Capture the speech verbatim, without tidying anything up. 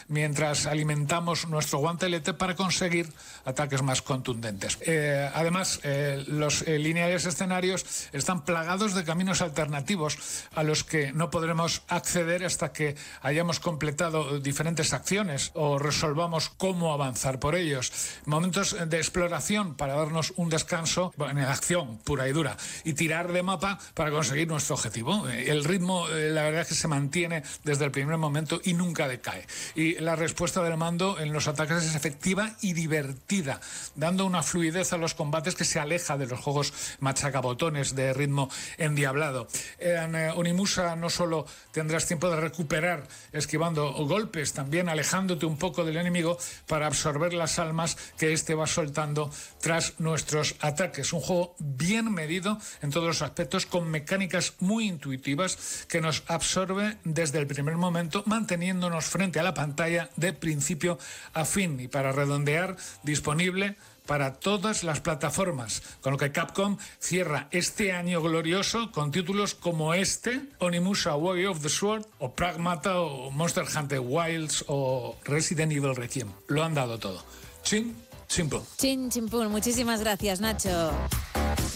mientras alimentamos nuestro guantelete para conseguir ataques más contundentes. Eh, además, eh, los eh, lineales escenarios están plagados de caminos alternativos a los que no podremos acceder hasta que hayamos completado diferentes acciones o resolvamos cómo avanzar por ellos. Momentos de exploración para darnos un descanso en acción pura y dura y tirar de mapa para conseguir nuestro objetivo. El ritmo, eh, la verdad es que se mantiene desde el primer momento y nunca decae. Y la respuesta del mando en los ataques es efectiva y divertida, dando una fluidez a los combates que se aleja de los juegos machacabotones de ritmo endiablado. En eh, Onimusha no solo tendrás tiempo de recuperar esquivando golpes, también alejándote un poco del enemigo para absorber las almas que éste va soltando tras nuestros ataques. Un juego bien medido en todos los aspectos, con mecánicas muy intuitivas que nos absorbe desde el primer momento, manteniéndonos frente a la pantalla de principio a fin, y para redondear, disponible para todas las plataformas, con lo que Capcom cierra este año glorioso con títulos como este, Onimusha Way of the Sword, o Pragmata, o Monster Hunter Wilds, o Resident Evil Requiem. Lo han dado todo. Chin, chimpum. Chin, chimpum. Muchísimas gracias, Nacho.